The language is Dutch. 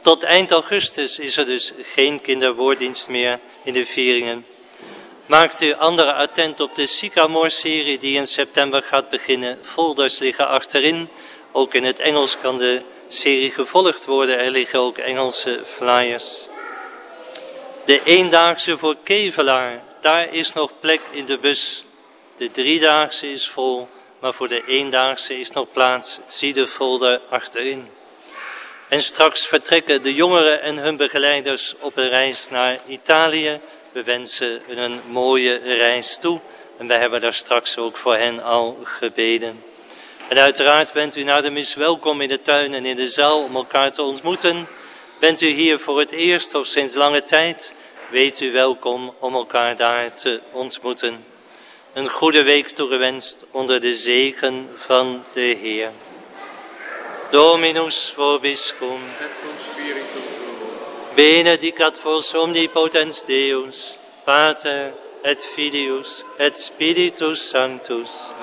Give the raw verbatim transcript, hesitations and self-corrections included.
Tot eind augustus is er dus geen kinderwoorddienst meer in de vieringen. Maakt u anderen attent op de Sycamore-serie die in september gaat beginnen. Folders liggen achterin. Ook in het Engels kan de serie gevolgd worden. Er liggen ook Engelse flyers. De eendaagse voor Kevelaar, daar is nog plek in de bus. De driedaagse is vol, maar voor de eendaagse is nog plaats. Zie de folder achterin. En straks vertrekken de jongeren en hun begeleiders op een reis naar Italië. We wensen een mooie reis toe en wij hebben daar straks ook voor hen al gebeden. En uiteraard bent u na de mis welkom in de tuin en in de zaal om elkaar te ontmoeten. Bent u hier voor het eerst of sinds lange tijd, weet u welkom om elkaar daar te ontmoeten. Een goede week toegewenst onder de zegen van de Heer. Dominus vobiscum. Benedicat vos omnipotens Deus, Pater et Filius et Spiritus Sanctus.